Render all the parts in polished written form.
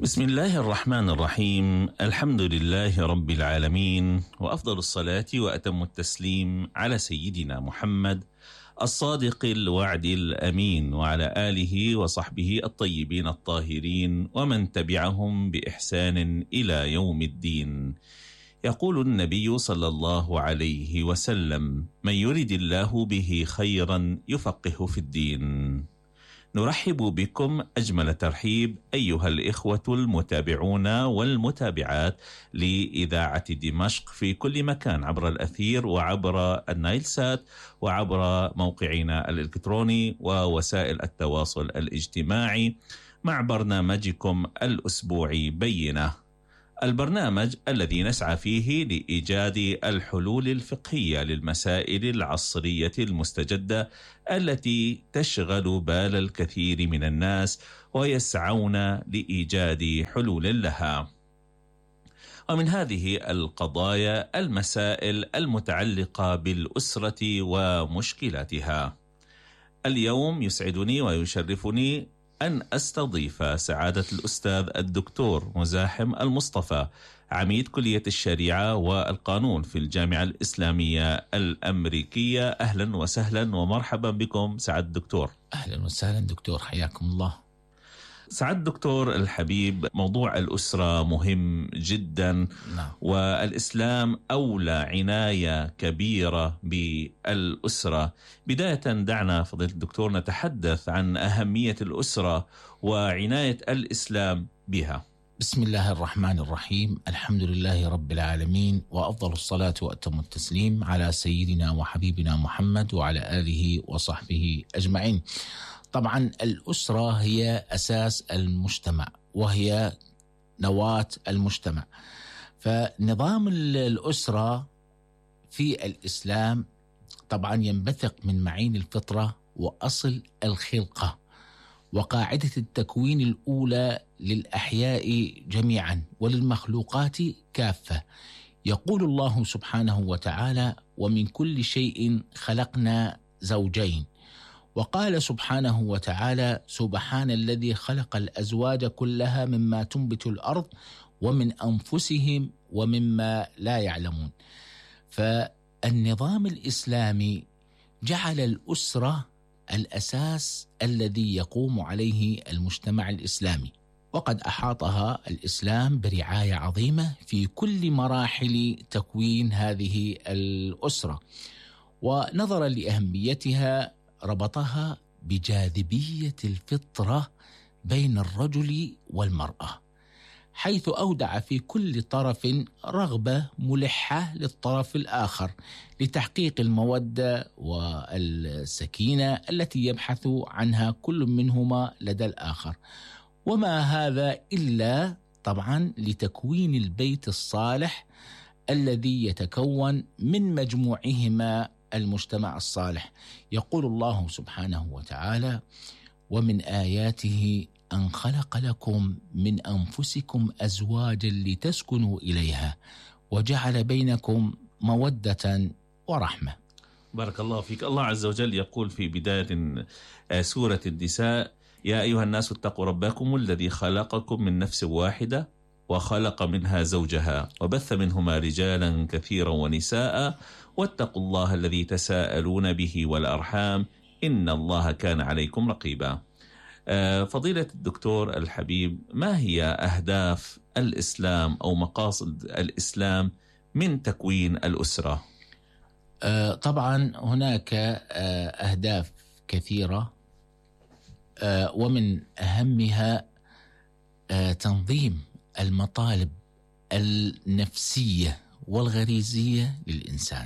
بسم الله الرحمن الرحيم. الحمد لله رب العالمين، وأفضل الصلاة وأتم التسليم على سيدنا محمد الصادق الوعد الأمين، وعلى آله وصحبه الطيبين الطاهرين، ومن تبعهم بإحسان إلى يوم الدين. يقول النبي صلى الله عليه وسلم: من يرد الله به خيرا يفقه في الدين. نرحب بكم أجمل ترحيب أيها الإخوة المتابعون والمتابعات لإذاعة دمشق في كل مكان، عبر الأثير وعبر النايل سات وعبر موقعنا الإلكتروني ووسائل التواصل الاجتماعي، مع برنامجكم الأسبوعي بينة، البرنامج الذي نسعى فيه لإيجاد الحلول الفقهية للمسائل العصرية المستجدة التي تشغل بال الكثير من الناس ويسعون لإيجاد حلول لها. ومن هذه القضايا المسائل المتعلقة بالأسرة ومشكلاتها. اليوم يسعدني ويشرفني أن أستضيف سعادة الأستاذ الدكتور مزاحم المصطفى، عميد كلية الشريعة والقانون في الجامعة الإسلامية الأمريكية. أهلا وسهلا ومرحبا بكم سعادة الدكتور. أهلا وسهلا دكتور، حياكم الله. سعادة الدكتور الحبيب، موضوع الأسرة مهم جدا، والإسلام أولى عناية كبيرة بالأسرة. بداية دعنا فضيلة الدكتور نتحدث عن أهمية الأسرة وعناية الإسلام بها. بسم الله الرحمن الرحيم، الحمد لله رب العالمين، وأفضل الصلاة وأتم التسليم على سيدنا وحبيبنا محمد وعلى آله وصحبه أجمعين. طبعا الأسرة هي أساس المجتمع وهي نواة المجتمع. فنظام الأسرة في الإسلام طبعا ينبثق من معين الفطرة وأصل الخلقة وقاعدة التكوين الأولى للأحياء جميعا وللمخلوقات كافة. يقول الله سبحانه وتعالى: ومن كل شيء خلقنا زوجين. وقال سبحانه وتعالى: سبحان الذي خلق الأزواج كلها مما تنبت الأرض ومن أنفسهم ومما لا يعلمون. فالنظام الإسلامي جعل الأسرة الأساس الذي يقوم عليه المجتمع الإسلامي، وقد أحاطها الإسلام برعاية عظيمة في كل مراحل تكوين هذه الأسرة، ونظرا لأهميتها ربطها بجاذبية الفطرة بين الرجل والمرأة، حيث أودع في كل طرف رغبة ملحة للطرف الآخر لتحقيق المودة والسكينة التي يبحث عنها كل منهما لدى الآخر. وما هذا إلا طبعا لتكوين البيت الصالح الذي يتكون من مجموعهما المجتمع الصالح. يقول الله سبحانه وتعالى: ومن آياته أن خلق لكم من أنفسكم أزواجا لتسكنوا إليها وجعل بينكم مودة ورحمة. بارك الله فيك. الله عز وجل يقول في بداية سورة النساء: يا أيها الناس اتقوا ربكم الذي خلقكم من نفس واحدة وخلق منها زوجها وبث منهما رجالا كثيرا ونساء واتقوا الله الذي تساءلون به والأرحام إن الله كان عليكم رقيبا. فضيلة الدكتور الحبيب، ما هي أهداف الإسلام أو مقاصد الإسلام من تكوين الأسرة؟ طبعا هناك أهداف كثيرة، ومن أهمها تنظيم المطالب النفسية والغريزية للإنسان.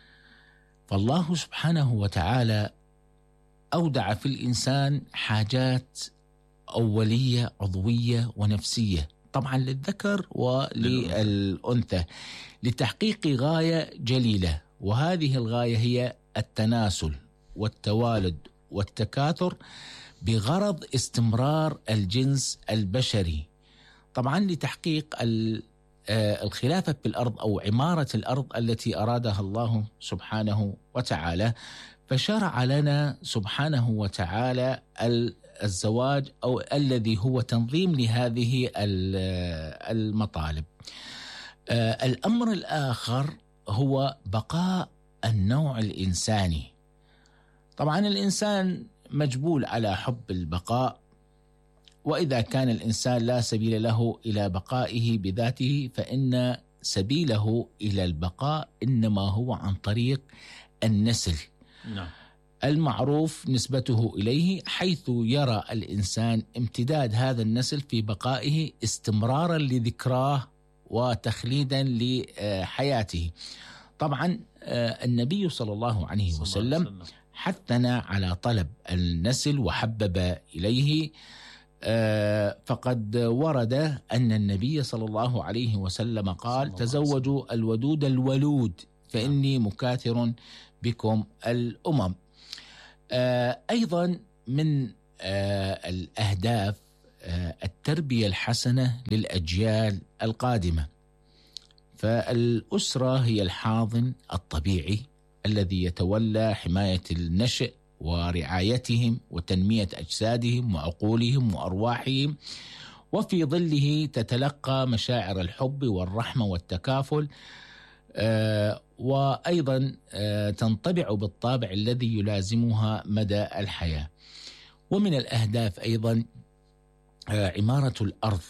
فالله سبحانه وتعالى أودع في الإنسان حاجات أولية عضوية ونفسية، طبعا للذكر وللأنثى، لتحقيق غاية جليلة، وهذه الغاية هي التناسل والتوالد والتكاثر بغرض استمرار الجنس البشري، طبعا لتحقيق الخلافة في الأرض أو عمارة الأرض التي أرادها الله سبحانه وتعالى. فشرع لنا سبحانه وتعالى الزواج أو الذي هو تنظيم لهذه المطالب. الأمر الآخر هو بقاء النوع الإنساني. طبعا الإنسان مجبول على حب البقاء، وإذا كان الإنسان لا سبيل له إلى بقائه بذاته فإن سبيله إلى البقاء إنما هو عن طريق النسل. نعم. المعروف نسبته إليه، حيث يرى الإنسان امتداد هذا النسل في بقائه استمرارا لذكراه وتخليدا لحياته. طبعا النبي صلى الله عليه وسلم حثنا على طلب النسل وحبب إليه، فقد ورد أن النبي صلى الله عليه وسلم قال: تزوجوا الودود الولود فإني مكاثر بكم الأمم. أيضا من الأهداف التربية الحسنة للأجيال القادمة، فالأسرة هي الحاضن الطبيعي الذي يتولى حماية النشء ورعايتهم وتنمية أجسادهم وعقولهم وأرواحهم، وفي ظله تتلقى مشاعر الحب والرحمة والتكافل، وأيضا تنطبع بالطابع الذي يلازمها مدى الحياة. ومن الأهداف أيضا عمارة الأرض،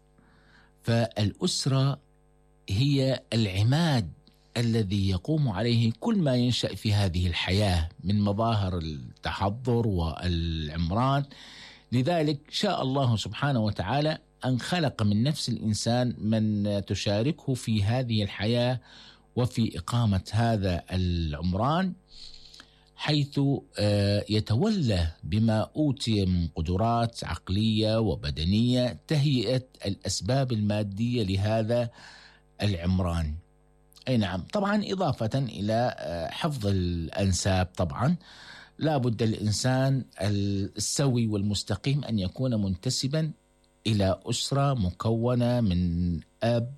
فالأسرة هي العماد الذي يقوم عليه كل ما ينشأ في هذه الحياة من مظاهر التحضر والعمران. لذلك شاء الله سبحانه وتعالى أن خلق من نفس الإنسان من تشاركه في هذه الحياة وفي إقامة هذا العمران، حيث يتولى بما أوتي من قدرات عقلية وبدنية تهيئة الأسباب المادية لهذا العمران. أي نعم، طبعا إضافة إلى حفظ الأنساب. طبعا لا بد الإنسان السوي والمستقيم أن يكون منتسبا إلى أسرة مكونة من أب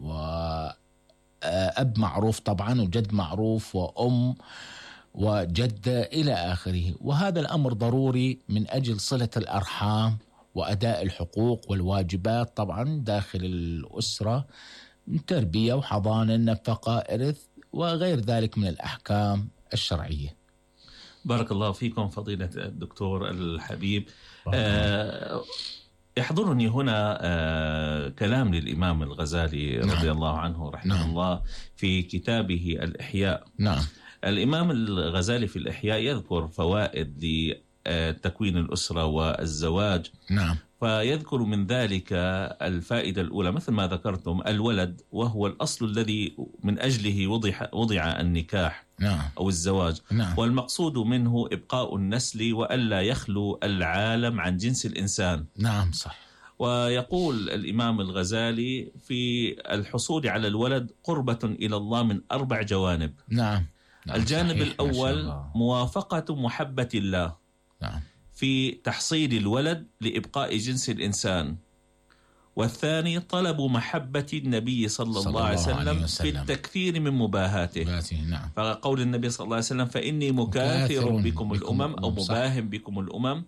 وأب معروف طبعا، وجد معروف، وأم وجدة إلى آخره. وهذا الأمر ضروري من أجل صلة الأرحام وأداء الحقوق والواجبات طبعا داخل الأسرة، من تربية وحضانة، نفقة، إرث وغير ذلك من الأحكام الشرعية. بارك الله فيكم فضيلة الدكتور الحبيب. يحضرني هنا كلام للإمام الغزالي رضي الله عنه رحمه الله في كتابه الإحياء. نعم. الإمام الغزالي في الإحياء يذكر فوائد لتكوين الأسرة والزواج. نعم. فيذكر من ذلك الفائدة الأولى مثل ما ذكرتم، الولد، وهو الأصل الذي من أجله وضع النكاح أو الزواج. والمقصود منه إبقاء النسل وألا يخلو العالم عن جنس الإنسان. نعم صح. ويقول الإمام الغزالي في الحصول على الولد قربة إلى الله من 4 جوانب. نعم. الجانب الأول موافقة محبة الله. نعم. في تحصيل الولد لإبقاء جنس الإنسان. والثاني طلب محبة النبي صلى الله عليه وسلم في التكثير من مباهاته. نعم. فقول النبي صلى الله عليه وسلم: فإني مكاثر بكم الأمم، أو مباهم بكم الأمم.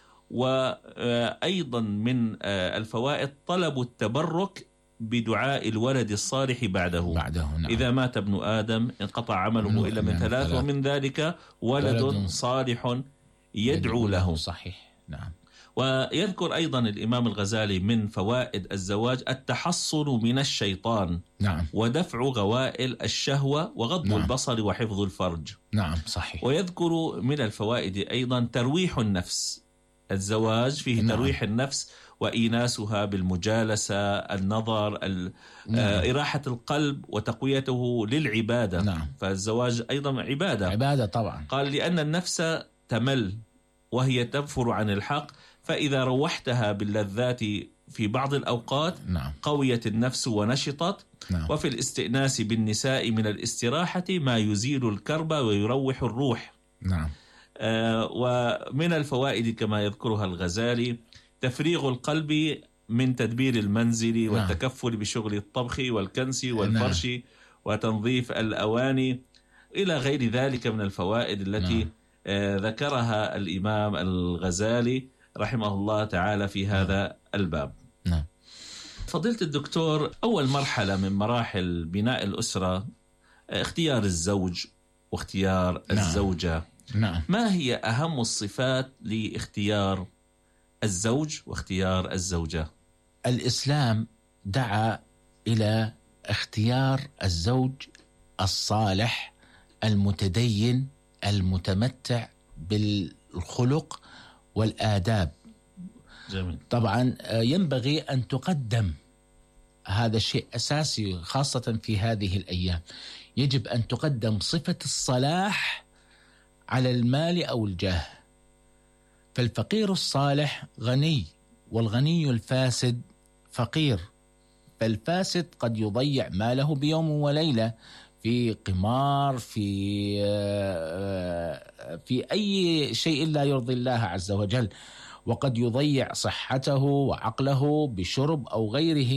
وأيضا من الفوائد طلب التبرك بدعاء الولد الصالح بعده. نعم. إذا مات ابن آدم انقطع عمله إلا من 3، ومن ذلك ولد صالح يدعو له. صحيح. نعم. ويذكر أيضا الإمام الغزالي من فوائد الزواج التحصن من الشيطان. نعم. ودفع غوائل الشهوة وغض البصر وحفظ الفرج. نعم صحيح. ويذكر من الفوائد أيضا ترويح النفس. الزواج فيه ترويح النفس وإيناسها بالمجالسة، النظر، إراحة القلب وتقويته للعبادة. فالزواج أيضا عبادة طبعا. قال: لأن النفس تمل وهي تنفر عن الحق، فإذا روحتها باللذات في بعض الأوقات قويت النفس ونشطت. وفي الاستئناس بالنساء من الاستراحة ما يزيل الكرب ويروح الروح. ومن الفوائد كما يذكرها الغزالي تفريغ القلب من تدبير المنزل والتكفل بشغل الطبخ والكنس والفرش وتنظيف الأواني إلى غير ذلك من الفوائد التي ذكرها الإمام الغزالي رحمه الله تعالى في هذا الباب. نعم. فضيلة الدكتور، أول مرحلة من مراحل بناء الأسرة اختيار الزوج واختيار الزوجة. نعم. ما هي أهم الصفات لاختيار الزوج واختيار الزوجة؟ الإسلام دعا إلى اختيار الزوج الصالح المتدين المتمتع بالخلق والآداب. جميل. طبعا ينبغي أن تقدم، هذا شيء أساسي خاصة في هذه الأيام، يجب أن تقدم صفة الصلاح على المال أو الجاه. فالفقير الصالح غني، والغني الفاسد فقير. فالفاسد قد يضيع ماله بيوم وليلة في قمار، في أي شيء لا يرضي الله عز وجل، وقد يضيع صحته وعقله بشرب أو غيره